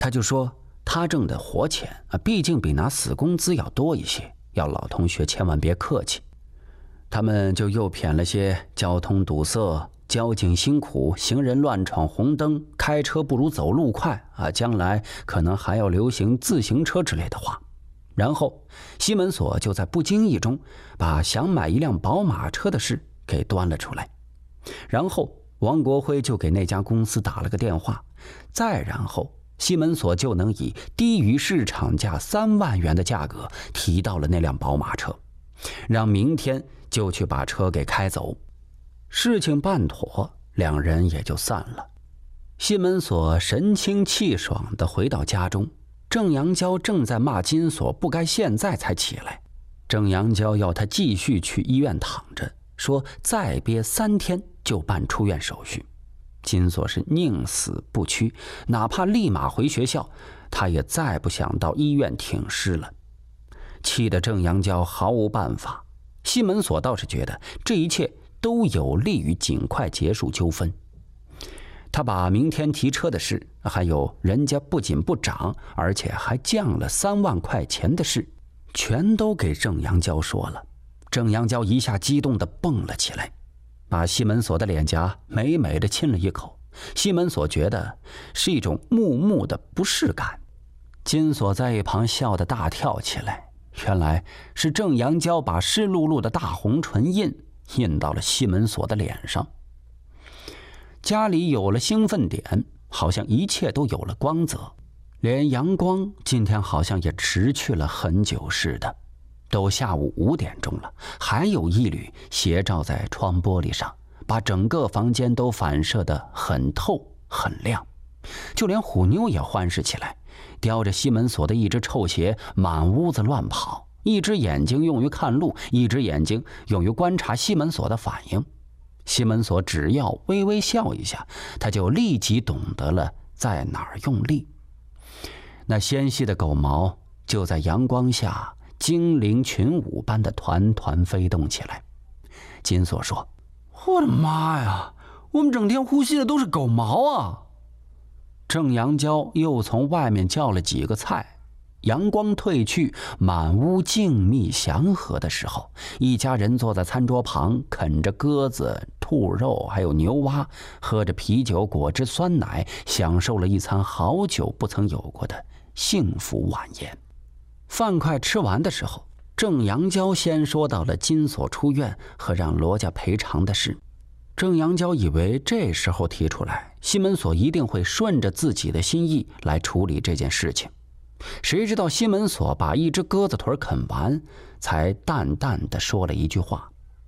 他就说他挣的活钱毕竟比拿死工资要多一些，要老同学千万别客气。他们就又谝了些交通堵塞、交警辛苦、行人乱闯红灯、开车不如走路快将来可能还要流行自行车之类的话。然后西门锁就在不经意中把想买一辆宝马车的事给端了出来。然后王国辉就给那家公司打了个电话，再然后西门锁就能以低于市场价3万元的价格提到了那辆宝马车，让明天就去把车给开走。事情办妥，两人也就散了。西门锁神清气爽地回到家中，郑阳娇正在骂金锁不该现在才起来。郑阳娇要他继续去医院躺着，说再憋3天就办出院手续。金锁是宁死不屈，哪怕立马回学校，他也再不想到医院挺尸了。气得郑阳娇毫无办法。西门锁倒是觉得这一切都有利于尽快结束纠纷。他把明天提车的事，还有人家不仅不涨，而且还降了3万块钱的事，全都给郑阳娇说了。郑阳娇一下激动地蹦了起来，把西门锁的脸颊美美地亲了一口。西门锁觉得是一种木木的不适感。金锁在一旁笑得大跳起来，原来是郑阳娇把湿漉漉的大红唇印到了西门锁的脸上。家里有了兴奋点，好像一切都有了光泽，连阳光今天好像也迟去了很久似的。都下午5点钟了，还有一缕斜照在窗玻璃上，把整个房间都反射得很透很亮。就连虎妞也欢实起来，叼着西门锁的一只臭鞋满屋子乱跑，一只眼睛用于看路，一只眼睛用于观察西门锁的反应。西门锁只要微微笑一下，他就立即懂得了在哪儿用力。那纤细的狗毛就在阳光下精灵群舞般的团团飞动起来。金锁说：“我的妈呀，我们整天呼吸的都是狗毛啊！”郑阳娇又从外面叫了几个菜。阳光褪去，满屋静谧祥和的时候，一家人坐在餐桌旁，啃着鸽子、兔肉还有牛蛙，喝着啤酒、果汁、酸奶，享受了一餐好久不曾有过的幸福晚宴。饭快吃完的时候，郑阳娇先说到了金锁出院和让罗家赔偿的事。郑阳娇以为这时候提出来，西门锁一定会顺着自己的心意来处理这件事情。谁知道西门锁把一只鸽子腿啃完，才淡淡地说了一句话：“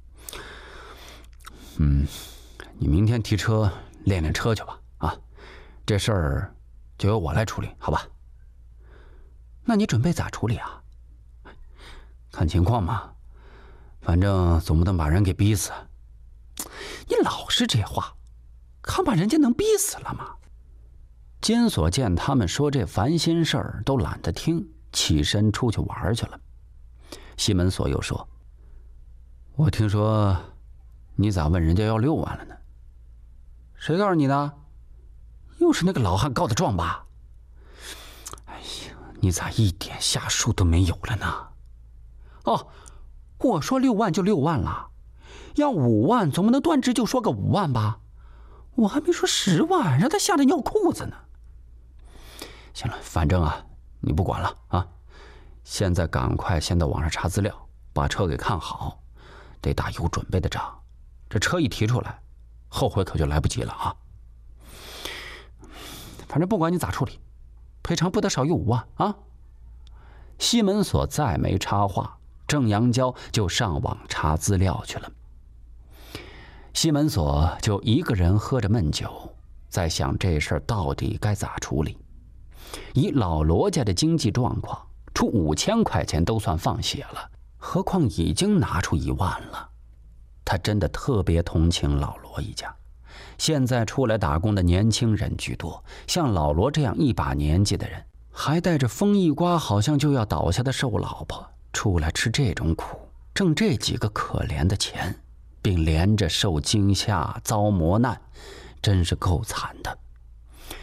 你明天提车练练车去吧，这事儿就由我来处理，好吧？”“那你准备咋处理啊？”“看情况嘛，反正总不能把人给逼死。”“你老是这话，看把人家能逼死了吗？”金锁见他们说这烦心事儿都懒得听，起身出去玩去了。西门锁又说：“我听说你咋问人家要6万了呢？”“谁告诉你的？又是那个老汉告的状吧？”“哎呀，你咋一点下数都没有了呢？”“哦，我说6万就6万了，要5万总不能断直就说个5万吧？我还没说10万，让他吓得尿裤子呢。”“行了，反正你不管了啊！现在赶快先到网上查资料，把车给看好，得打有准备的仗。这车一提出来，后悔可就来不及了啊！反正不管你咋处理，赔偿不得少于5万啊！”西门锁再没插话，郑阳娇就上网查资料去了。西门锁就一个人喝着闷酒，在想这事儿到底该咋处理。以老罗家的经济状况，出5000块钱都算放血了，何况已经拿出1万了。他真的特别同情老罗一家。现在出来打工的年轻人居多，像老罗这样一把年纪的人，还带着风一刮好像就要倒下的瘦老婆，出来吃这种苦，挣这几个可怜的钱，并连着受惊吓遭磨难，真是够惨的。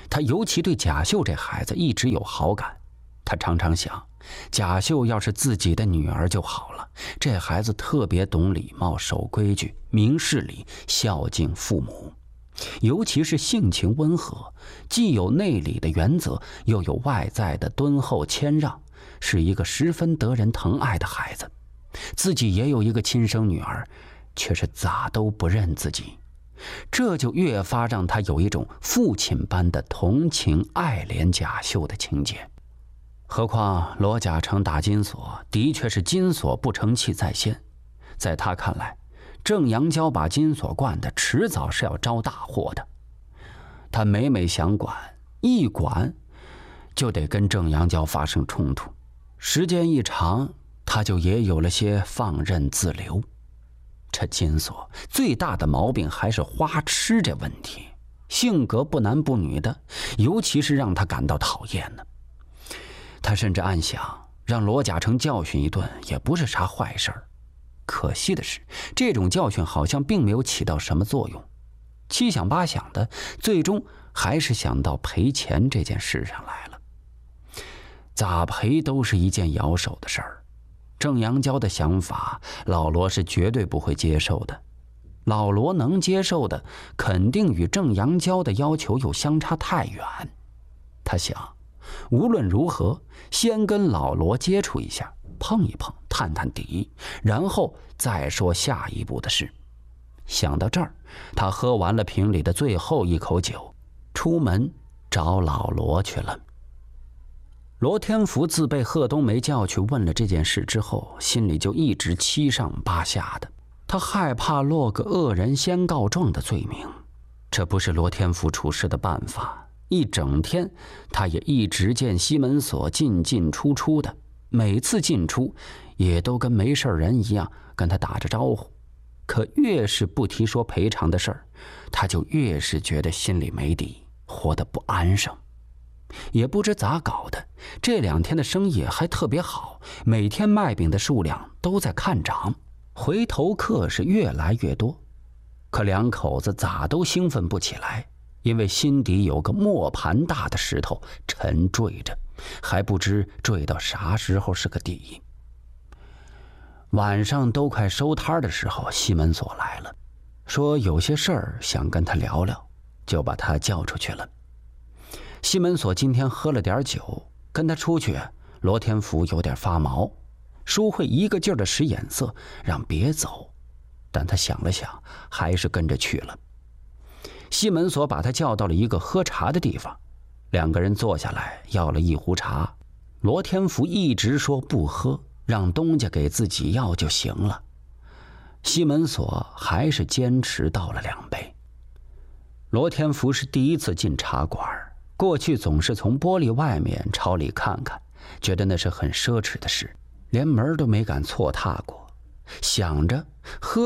他尤其对贾秀这孩子一直有好感。他常常想，贾秀要是自己的女儿就好了。这孩子特别懂礼貌、守规矩、明事理、孝敬父母，尤其是性情温和，既有内里的原则，又有外在的敦厚谦让，是一个十分得人疼爱的孩子。自己也有一个亲生女儿，却是咋都不认自己，这就越发让他有一种父亲般的同情爱怜贾秀的情节。何况罗贾成打金锁的确是金锁不成器在先，在他看来，郑阳娇把金锁惯的迟早是要招大祸的。他每想管，一管就得跟郑阳娇发生冲突，时间一长，他就也有了些放任自流。这金锁最大的毛病还是花痴这问题，性格不男不女的，尤其是让他感到讨厌呢。他甚至暗想，让罗贾成教训一顿也不是啥坏事儿。可惜的是，这种教训好像并没有起到什么作用。七想八想的，最终还是想到赔钱这件事上来了。咋赔都是一件咬手的事儿。郑阳娇的想法，老罗是绝对不会接受的。老罗能接受的，肯定与郑阳娇的要求又相差太远。他想，无论如何，先跟老罗接触一下，碰一碰，探探底，然后再说下一步的事。想到这儿，他喝完了瓶里的最后一口酒，出门找老罗去了。罗天福自被贺冬梅叫去问了这件事之后，心里就一直七上八下的。他害怕落个恶人先告状的罪名，这不是罗天福处事的办法。一整天，他也一直见西门锁进进出出的，每次进出也都跟没事人一样跟他打着招呼。可越是不提说赔偿的事儿，他就越是觉得心里没底，活得不安生。也不知咋搞的，这2天的生意还特别好，每天卖饼的数量都在看涨，回头客是越来越多。可两口子咋都兴奋不起来，因为心底有个磨盘大的石头沉坠着，还不知坠到啥时候是个底。晚上都快收摊的时候，西门锁来了，说有些事儿想跟他聊聊，就把他叫出去了。西门锁今天喝了点酒，跟他出去，罗天福有点发毛，说会一个劲儿的使眼色，让别走。但他想了想，还是跟着去了。西门锁把他叫到了一个喝茶的地方，2个人坐下来要了一壶茶。罗天福一直说不喝，让东家给自己要就行了。西门锁还是坚持倒了2杯。罗天福是第一次进茶馆，过去总是从玻璃外面朝里看看，觉得那是很奢侈的事，连门都没敢错踏过。想着喝